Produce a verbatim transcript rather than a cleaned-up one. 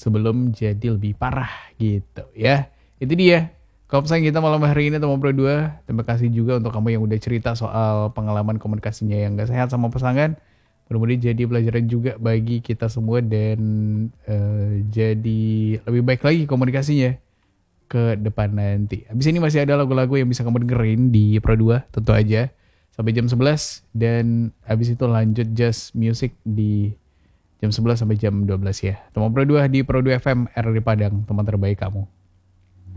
sebelum jadi lebih parah gitu ya. Itu dia Kopsang kita malam hari ini teman Pro dua. Terima kasih juga untuk kamu yang udah cerita soal pengalaman komunikasinya yang gak sehat sama pasangan. Mudah-mudahan jadi pelajaran juga bagi kita semua dan uh, jadi lebih baik lagi komunikasinya ke depan nanti. Habis ini masih ada lagu-lagu yang bisa kamu dengerin di Pro dua tentu aja sampai jam sebelas dan habis itu lanjut Just Music di jam sebelas sampai jam dua belas ya. Teman Pro dua di Pro dua F M R di Padang, teman terbaik kamu.